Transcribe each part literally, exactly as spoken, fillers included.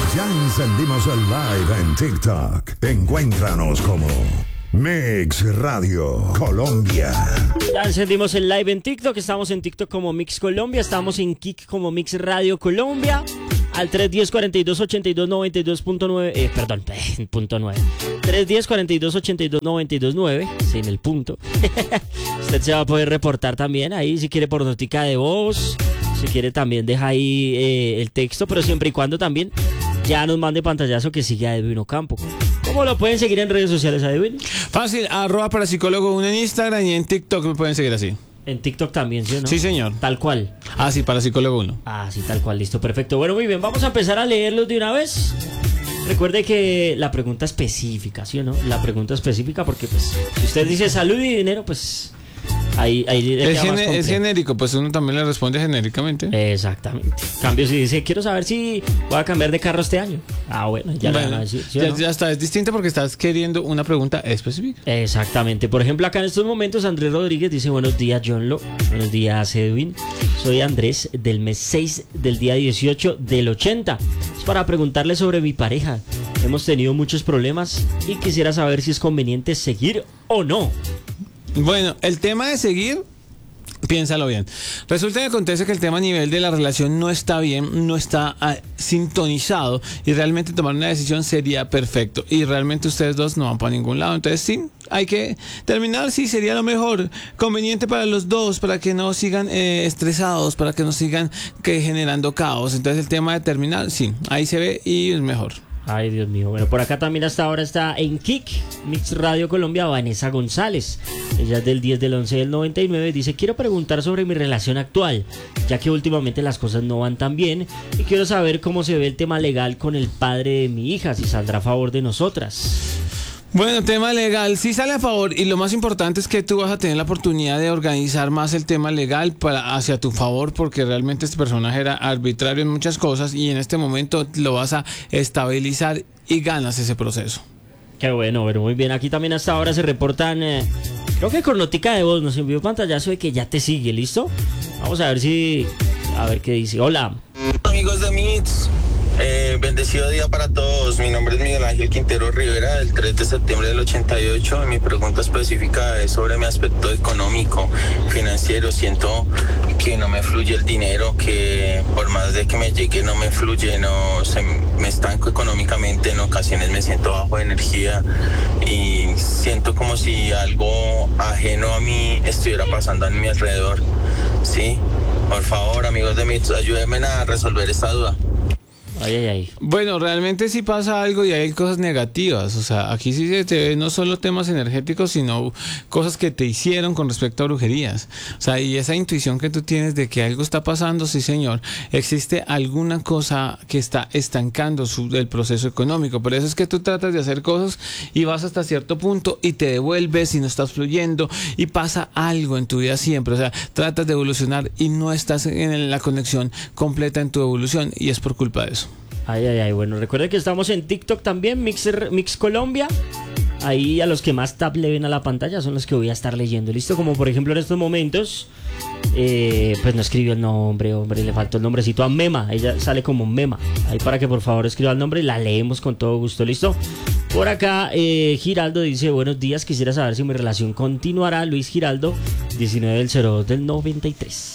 Ya encendimos el live en TikTok. Encuéntranos como Mix Radio Colombia. Ya encendimos el live en TikTok. Estamos en TikTok como Mix Colombia. Estamos en Kik como Mix Radio Colombia. Al tres diez, cuarenta y dos, ochenta y dos, noventa y dos punto nueve. Eh, perdón, eh, punto nueve. tres diez, cuarenta y dos, ochenta y dos, noventa y dos punto nueve. Sin el punto. Usted se va a poder reportar también ahí si quiere por notica de voz. Si quiere también deja ahí eh, el texto, pero siempre y cuando también ya nos mande pantallazo que sigue a Edwin Ocampo. ¿Cómo lo pueden seguir en redes sociales, Edwin? Fácil, arroba parapsicólogo uno en Instagram y en TikTok me pueden seguir así. En TikTok también, ¿sí o no? Sí, señor. Tal cual. Ah, sí, parapsicólogo uno. Ah, sí, tal cual, listo, perfecto. Bueno, muy bien, vamos a empezar a leerlos de una vez. Recuerde que la pregunta específica, ¿sí o no? La pregunta específica porque, pues, si usted dice salud y dinero, pues... Ahí, ahí es, gene, es genérico, pues uno también le responde genéricamente. Exactamente. Cambio si dice, quiero saber si voy a cambiar de carro este año. Ah, bueno, ya bueno, lo van a decir, ¿sí ya, no? ya está, es distinto porque estás queriendo una pregunta específica. Exactamente. Por ejemplo, acá en estos momentos Andrés Rodríguez dice, buenos días, John Lo. Buenos días, Edwin. Soy Andrés del mes seis del día dieciocho del ochenta. Es para preguntarle sobre mi pareja. Hemos tenido muchos problemas y quisiera saber si es conveniente seguir o no. Bueno, el tema de seguir, piénsalo bien. Resulta que acontece que el tema a nivel de la relación no está bien, no está uh, sintonizado y realmente tomar una decisión sería perfecto. Y realmente ustedes dos no van para ningún lado. Entonces sí, hay que terminar, sí, sería lo mejor. Conveniente para los dos, para que no sigan eh, estresados, para que no sigan que generando caos. Entonces el tema de terminar, sí, ahí se ve y es mejor. Ay, Dios mío. Bueno, por acá también hasta ahora está en Kik, Mix Radio Colombia, Vanessa González. Ella es del diez del once del noventa y nueve. Dice, quiero preguntar sobre mi relación actual, ya que últimamente las cosas no van tan bien. Y quiero saber cómo se ve el tema legal con el padre de mi hija, si saldrá a favor de nosotras. Bueno, tema legal, sí sale a favor y lo más importante es que tú vas a tener la oportunidad de organizar más el tema legal para, hacia tu favor, porque realmente este personaje era arbitrario en muchas cosas y en este momento lo vas a estabilizar y ganas ese proceso. Qué bueno, bueno, muy bien. Aquí también hasta ahora se reportan, eh, creo que con notica de voz nos envió pantallazo de que ya te sigue, ¿listo? Vamos a ver si, a ver qué dice. Hola. Amigos de Mix. Eh, bendecido día para todos. Mi nombre es Miguel Ángel Quintero Rivera, del tres de septiembre del ochenta y ocho. Mi pregunta específica es sobre mi aspecto económico, financiero. Siento que no me fluye el dinero, que por más de que me llegue no me fluye, no se me estanco económicamente. En ocasiones me siento bajo de energía y siento como si algo ajeno a mí estuviera pasando a mi alrededor. Sí, por favor, amigos de Mix, ayúdenme a resolver esta duda. Ay, ay, ay. Bueno, realmente sí pasa algo y hay cosas negativas. O sea, aquí sí se te ve no solo temas energéticos, sino cosas que te hicieron con respecto a brujerías. O sea, y esa intuición que tú tienes de que algo está pasando, sí señor, existe alguna cosa que está estancando su, el proceso económico. Por eso es que tú tratas de hacer cosas y vas hasta cierto punto y te devuelves y no estás fluyendo y pasa algo en tu vida siempre. O sea, tratas de evolucionar y no estás en la conexión completa en tu evolución y es por culpa de eso. Ay, ay, ay. Bueno, recuerden que estamos en TikTok también, Mix, Mix Colombia. Ahí a los que más tap le ven a la pantalla son los que voy a estar leyendo. ¿Listo? Como por ejemplo en estos momentos, eh, pues no escribió el nombre, hombre, le faltó el nombrecito a Mema. Ella sale como Mema. Ahí para que por favor escriba el nombre y la leemos con todo gusto. ¿Listo? Por acá, eh, Giraldo dice, buenos días, quisiera saber si mi relación continuará. Luis Giraldo, diecinueve del cero dos del noventa y tres.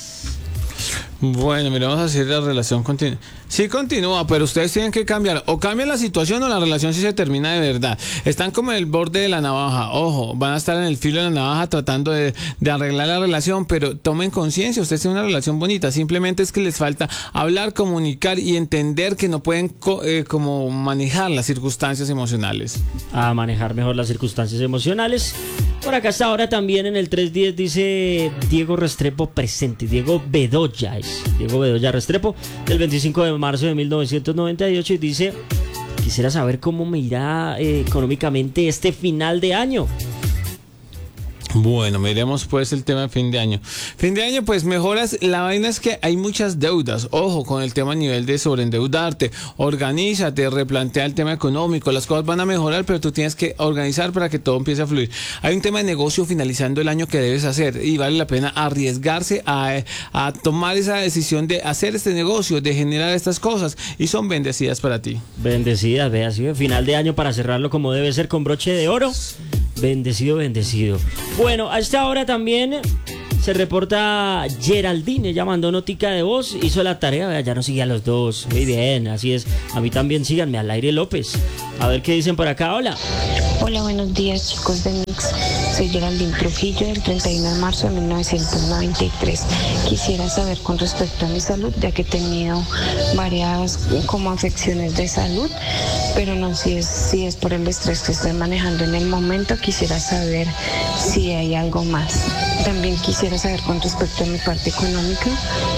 Bueno, mira, vamos a hacer la relación continua. Sí continúa, pero ustedes tienen que cambiar. O cambia la situación o la relación sí se termina de verdad. Están como en el borde de la navaja. Ojo, van a estar en el filo de la navaja tratando de, de arreglar la relación, pero tomen conciencia, ustedes tienen una relación bonita. Simplemente es que les falta hablar, comunicar y entender que no pueden co eh, como manejar las circunstancias emocionales. A manejar mejor las circunstancias emocionales. Por acá hasta ahora también en el tres diez dice Diego Restrepo presente. Diego Bedoya es. Diego Bedoya Restrepo, del veinticinco de marzo de mil novecientos noventa y ocho, y dice, quisiera saber cómo me irá eh, económicamente este final de año. Bueno, miremos pues el tema de fin de año. Fin de año, pues mejoras. La vaina es que hay muchas deudas. Ojo con el tema a nivel de sobreendeudarte. Organízate, replantea el tema económico. Las cosas van a mejorar, pero tú tienes que organizar para que todo empiece a fluir. Hay un tema de negocio finalizando el año que debes hacer y vale la pena arriesgarse a, a tomar esa decisión de hacer este negocio, de generar estas cosas, y son bendecidas para ti. Bendecidas, vea, así final de año para cerrarlo como debe ser, con broche de oro. Bendecido, bendecido. Bueno, a esta hora también se reporta Geraldine, ella mandó notica de voz, hizo la tarea, vea, ya nos sigue a los dos. Muy bien, así es. A mí también síganme, al aire López. A ver qué dicen por acá, hola. Hola, buenos días, chicos de Mix. Soy Geraldine Trujillo, del treinta y uno de marzo de mil novecientos noventa y tres. Quisiera saber con respecto a mi salud, ya que he tenido varias como afecciones de salud, pero no si es, si es por el estrés que estoy manejando en el momento. Quisiera saber si hay algo más. También quisiera saber con respecto a mi parte económica,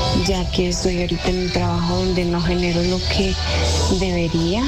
ya que estoy ahorita en un trabajo donde no genero lo que debería,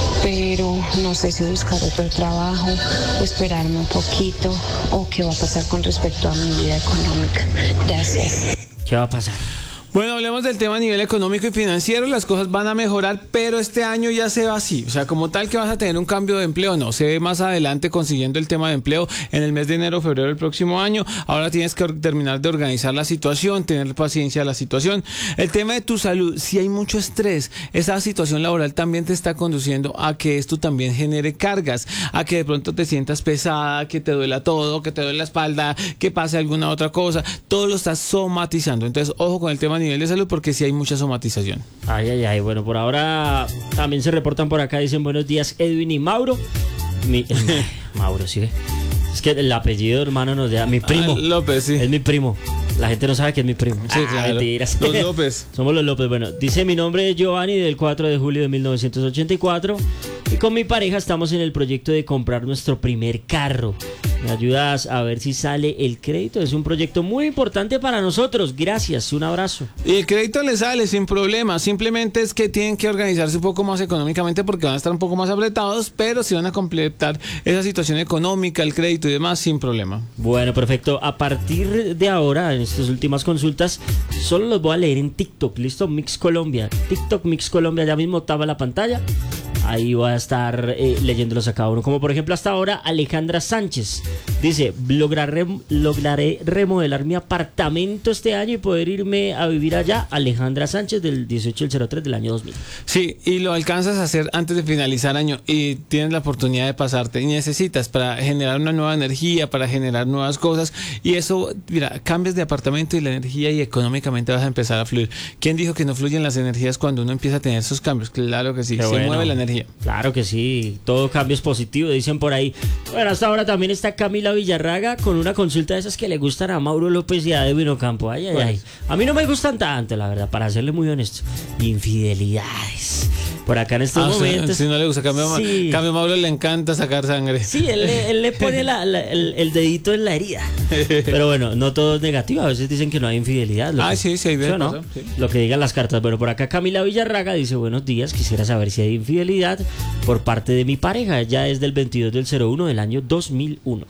pero no sé si buscar otro trabajo, esperarme un poquito, o qué va a pasar con respecto a mi vida económica. Gracias. ¿Qué va a pasar? Bueno, hablemos del tema a nivel económico y financiero. Las cosas van a mejorar, pero este año ya se va así. O sea, como tal que vas a tener un cambio de empleo, no. Se ve más adelante consiguiendo el tema de empleo en el mes de enero o febrero del próximo año. Ahora tienes que terminar de organizar la situación, tener paciencia a la situación. El tema de tu salud, si hay mucho estrés, esa situación laboral también te está conduciendo a que esto también genere cargas, a que de pronto te sientas pesada, que te duela todo, que te duele la espalda, que pase alguna otra cosa. Todo lo estás somatizando. Entonces, ojo con el tema a nivel de salud, porque sí hay mucha somatización. Ay, ay, ay. Bueno, por ahora también se reportan por acá, dicen buenos días Edwin y Mauro. Mi, eh, Mauro, sí. Es que el apellido, hermano, nos da mi primo. Ah, López, sí. Es mi primo. La gente no sabe que es mi primo. Sí, ah, claro. Mentiras. Los López. Somos los López. Bueno, dice mi nombre es Giovanni, del cuatro de julio de mil novecientos ochenta y cuatro. Y con mi pareja estamos en el proyecto de comprar nuestro primer carro. ¿Me ayudas a ver si sale el crédito? Es un proyecto muy importante para nosotros. Gracias, un abrazo. Y el crédito le sale sin problema. Simplemente es que tienen que organizarse un poco más económicamente, porque van a estar un poco más apretados, pero si van a completar esa situación económica, el crédito y demás, sin problema. Bueno, perfecto. A partir de ahora, en estas últimas consultas, solo los voy a leer en TikTok. ¿Listo? Mix Colombia. TikTok Mix Colombia, ya mismo tapa la pantalla. Ahí voy a estar eh, leyéndolos a cada uno. Como por ejemplo hasta ahora Alejandra Sánchez dice: lograré, lograré remodelar mi apartamento este año y poder irme a vivir allá. Alejandra Sánchez, del dieciocho del cero tres del año dos mil. Sí, y lo alcanzas a hacer antes de finalizar año y tienes la oportunidad de pasarte y necesitas para generar una nueva energía, para generar nuevas cosas, y eso, mira, cambias de apartamento y la energía, y económicamente vas a empezar a fluir. ¿Quién dijo que no fluyen las energías cuando uno empieza a tener esos cambios? Claro que sí, Qué se bueno. mueve la energía. Claro que sí, todo cambio es positivo, dicen por ahí. Bueno, hasta ahora también está Camila Villarraga con una consulta de esas que le gustan a Mauro López y a Edwin Ocampo. Ay, ay, ay. A mí no me gustan tanto, la verdad, para serle muy honesto. Infidelidades. Por acá en estos Ah, momentos. si no le gusta, cambio, Sí. cambio Mauro le encanta sacar sangre. Sí, él, le- él le pone la- la- el, el dedito en la herida. Pero bueno, no todo es negativo. A veces dicen que no hay infidelidad. Lo Ah, que- sí, sí, hay ¿sí o no? pasa, sí. Lo que digan las cartas. Bueno, por acá Camila Villarraga dice: buenos días, quisiera saber si hay infidelidad por parte de mi pareja. Ella es del veintidós del cero uno del año dos mil uno.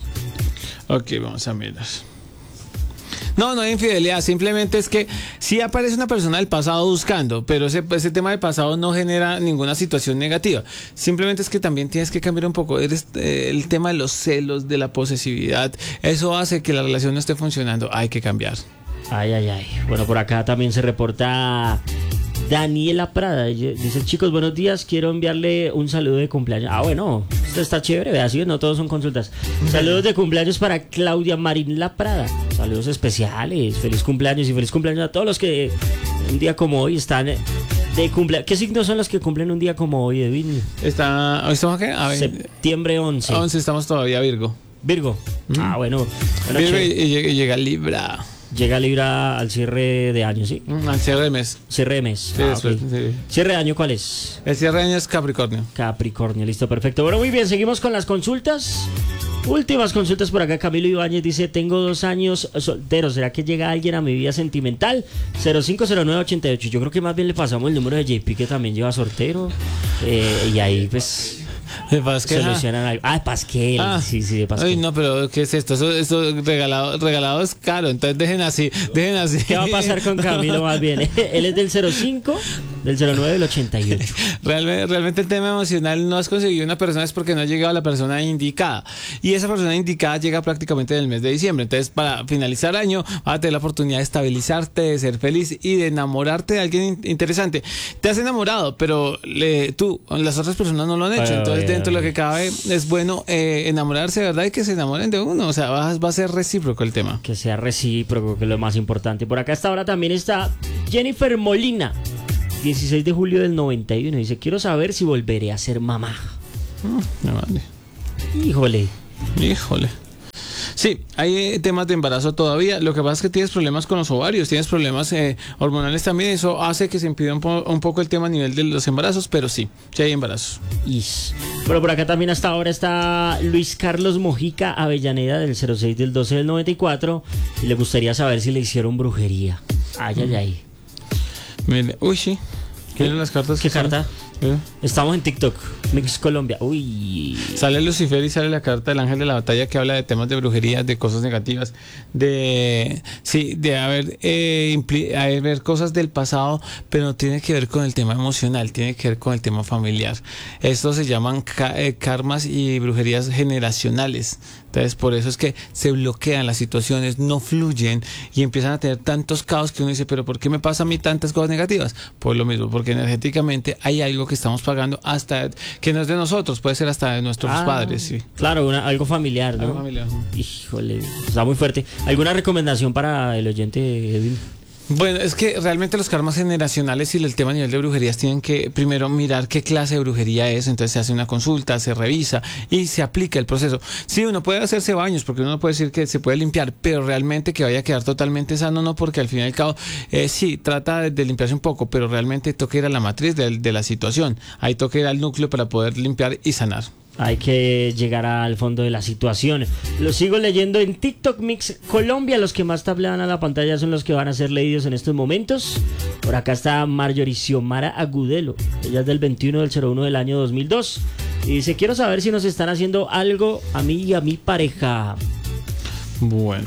Ok, vamos a mirar. No, no hay infidelidad, simplemente es que sí aparece una persona del pasado buscando, pero ese, ese tema del pasado no genera ninguna situación negativa. Simplemente es que también tienes que cambiar un poco eres, eh, el tema de los celos, de la posesividad. Eso hace que la relación no esté funcionando. Hay que cambiar. Ay, ay, ay. Bueno, por acá también se reporta Daniela Prada. Ella dice: chicos, buenos días, quiero enviarle un saludo de cumpleaños. Ah, bueno, esto está chévere, vea, así no todos son consultas. Saludos de cumpleaños para Claudia Marín La Prada. Saludos especiales, feliz cumpleaños y feliz cumpleaños a todos los que un día como hoy están de cumpleaños. ¿Qué signos son los que cumplen un día como hoy, Edwin? Está, ¿hoy estamos aquí? A ver, Septiembre once. once estamos todavía Virgo. Virgo. Ah, bueno. bueno, Virgo y, che- y llega, y llega Libra. Llega Libra al cierre de año, ¿sí? Mm, Al cierre de mes. Cierre de mes. Sí, Ah, después, ok. sí. ¿Cierre de año cuál es? El cierre de año es Capricornio. Capricornio, listo, perfecto. Bueno, muy bien, seguimos con las consultas. Últimas consultas por acá. Camilo Ibáñez dice: tengo dos años soltero, ¿será que llega alguien a mi vida sentimental? cero cinco cero nueve ochenta y ocho. Yo creo que más bien le pasamos el número de J P, que también lleva soltero. Eh, y ahí pues De Pasquel. Solucionan algo. Ah, Pasquel. Ah. Sí, sí, de Pasquel. Ay, no, pero ¿qué es esto? Eso, eso regalado, regalado es caro, entonces dejen así, dejen así. ¿Qué va a pasar con Camilo más bien? Él es del cero cinco, del cero nueve, del ochenta y ocho. Realmente, realmente el tema emocional no has conseguido una persona es porque no ha llegado la persona indicada. Y esa persona indicada llega prácticamente en el mes de diciembre. Entonces, para finalizar año, vas a tener la oportunidad de estabilizarte, de ser feliz y de enamorarte de alguien in- interesante. Te has enamorado, pero le, tú, las otras personas no lo han hecho. Ay, Entonces, ay, dentro de lo ay. que cabe, es bueno eh, enamorarse, ¿verdad? Y que se enamoren de uno. O sea, va, va a ser recíproco el tema. Que sea recíproco, que es lo más importante. Por acá hasta ahora también está Jennifer Molina, dieciséis de julio del noventa y uno. Dice, quiero saber si volveré a ser mamá. Mm, me vale. Híjole. Híjole. Sí, hay eh, temas de embarazo todavía. Lo que pasa es que tienes problemas con los ovarios, tienes problemas eh, hormonales también. Eso hace que se impida un, po- un poco el tema a nivel de los embarazos, pero sí, sí hay embarazos. Is. Bueno, por acá también hasta ahora está Luis Carlos Mojica Avellaneda, del cero seis del doce del noventa y cuatro. Y le gustaría saber si le hicieron brujería. Ay, ay, ay. Mire, uy, sí. ¿Qué? Miren las cartas. ¿Qué que salen. carta? Eh, Estamos en TikTok, Mix Colombia. Uy. Sale Lucifer y sale la carta del ángel de la batalla que habla de temas de brujería, de cosas negativas, de sí, de haber, eh, impli- haber cosas del pasado, pero no tiene que ver con el tema emocional, tiene que ver con el tema familiar. Estos se llaman ca- eh, karmas y brujerías generacionales. Entonces, por eso es que se bloquean las situaciones, no fluyen y empiezan a tener tantos caos que uno dice, pero ¿por qué me pasa a mí tantas cosas negativas? Por lo mismo, porque energéticamente hay algo que estamos pagando hasta que no es de nosotros, puede ser hasta de nuestros Ah, padres, sí. Claro, una- algo familiar, ¿no? Algo familiar. Híjole, está muy fuerte. ¿Alguna recomendación para el oyente, Edwin? Bueno, es que realmente los karmas generacionales y el tema a nivel de brujerías tienen que primero mirar qué clase de brujería es, entonces se hace una consulta, se revisa y se aplica el proceso. Sí, uno puede hacerse baños porque uno puede decir que se puede limpiar, pero realmente que vaya a quedar totalmente sano, no, porque al fin y al cabo, eh, sí, trata de, de limpiarse un poco, pero realmente toca ir a la matriz de, de la situación, ahí toca ir al núcleo para poder limpiar y sanar. Hay que llegar al fondo de la situación. Lo sigo leyendo en TikTok Mix Colombia. Los que más tablean a la pantalla son los que van a ser leídos en estos momentos. Por acá está Marjorie Xiomara Agudelo. Ella es del veintiuno del cero uno del año dos mil dos. Y dice, quiero saber si nos están haciendo algo a mí y a mi pareja. Bueno.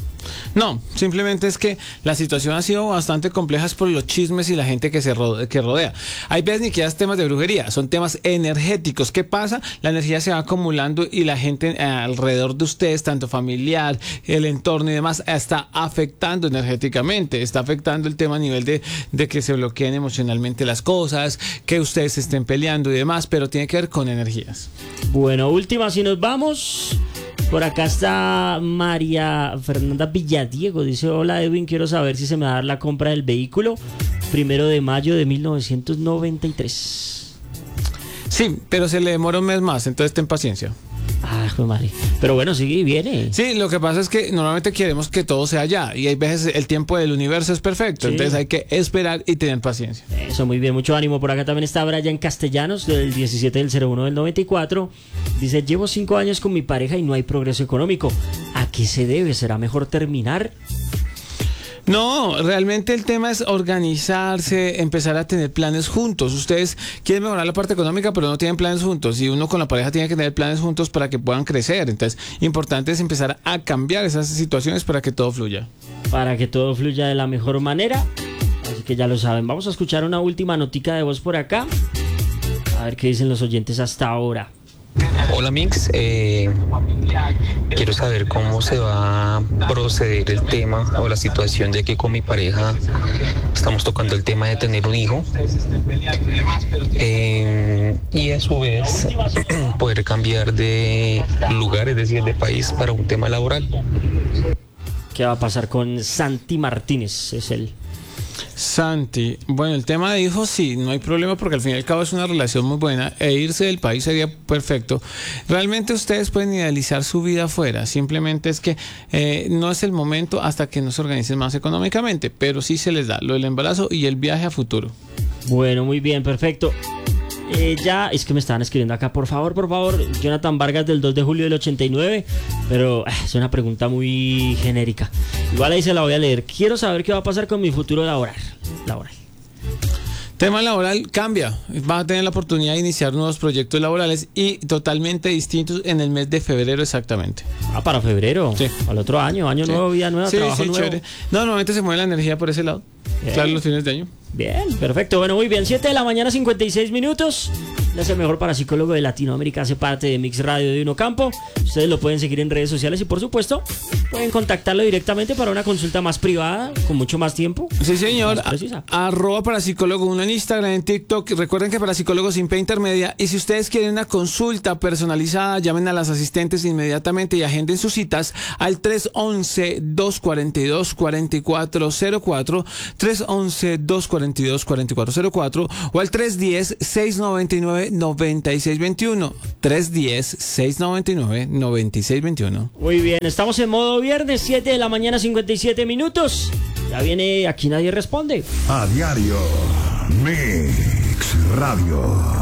No, simplemente es que la situación ha sido bastante compleja por los chismes y la gente que se rodea, que rodea. Hay veces ni que es temas de brujería, son temas energéticos. ¿Qué pasa? La energía se va acumulando y la gente eh, alrededor de ustedes, tanto familiar, el entorno y demás, está afectando energéticamente, está afectando el tema a nivel de, de que se bloqueen emocionalmente las cosas, que ustedes estén peleando y demás, pero tiene que ver con energías. Bueno, última, si nos vamos. Por acá está María Fernanda Villadiego. Dice, hola Edwin, quiero saber si se me va a dar la compra del vehículo primero de mayo de mil novecientos noventa y tres. Sí, pero se le demora un mes más, entonces ten paciencia. Ah, joder, madre. Pero bueno, sigue y viene. Sí, lo que pasa es que normalmente queremos que todo sea ya y hay veces el tiempo del universo es perfecto, Sí. entonces hay que esperar y tener paciencia. Eso, muy bien, mucho ánimo. Por acá también está Brian Castellanos, del diecisiete del cero uno del noventa y cuatro. Dice, llevo cinco años con mi pareja y no hay progreso económico. ¿A qué se debe? ¿Será mejor terminar? No, realmente el tema es organizarse, empezar a tener planes juntos. Ustedes quieren mejorar la parte económica, pero no tienen planes juntos. Y uno con la pareja tiene que tener planes juntos para que puedan crecer. Entonces, importante es empezar a cambiar esas situaciones para que todo fluya. Para que todo fluya de la mejor manera. Así que ya lo saben. Vamos a escuchar una última notica de voz por acá. A ver qué dicen los oyentes hasta ahora. Hola Mix, eh, quiero saber cómo se va a proceder el tema o la situación de que con mi pareja estamos tocando el tema de tener un hijo eh, y a su vez poder cambiar de lugar, es decir, de país para un tema laboral. ¿Qué va a pasar con Santi Martínez? Es él. Santi, bueno, el tema de hijos sí, no hay problema porque al fin y al cabo es una relación muy buena e irse del país sería perfecto. Realmente ustedes pueden idealizar su vida afuera, simplemente es que eh, no es el momento hasta que no se organicen más económicamente, pero sí se les da lo del embarazo y el viaje a futuro. Bueno, muy bien, perfecto. Eh, ya, es que me estaban escribiendo acá, por favor, por favor, Jonathan Vargas del dos de julio del ochenta y nueve, pero eh, es una pregunta muy genérica. Igual ahí se la voy a leer. Quiero saber qué va a pasar con mi futuro laboral. laboral. Tema laboral cambia. Vas a tener la oportunidad de iniciar nuevos proyectos laborales y totalmente distintos en el mes de febrero exactamente. Ah, para febrero. Sí. Al otro año, año Sí. nuevo, vida nueva, Sí, trabajo sí, nuevo. chévere. No, normalmente se mueve la energía por ese lado. Bien. Claro, los fines de año. Bien, perfecto. Bueno, muy bien. siete de la mañana, cincuenta y seis minutos. Él es el mejor parapsicólogo de Latinoamérica. Hace parte de Mix Radio de Uno Campo. Ustedes lo pueden seguir en redes sociales y, por supuesto, pueden contactarlo directamente para una consulta más privada, con mucho más tiempo. Sí, señor. Más precisa. A- arroba parapsicólogo uno en Instagram, en TikTok. Recuerden que Parapsicólogo sin P intermedia. Y si ustedes quieren una consulta personalizada, llamen a las asistentes inmediatamente y agenden sus citas al tres once, dos cuarenta y dos, cuarenta y cuatro cero cuatro, tres once, dos cuarenta y dos, cuarenta y cuatro cero cuatro o al tres diez, seis noventa y nueve, noventa y seis veintiuno. tres diez, seis noventa y nueve, noventa y seis veintiuno. Muy bien, estamos en modo viernes, siete de la mañana, cincuenta y siete minutos. Ya viene Aquí Nadie Responde. A diario, Mix Radio.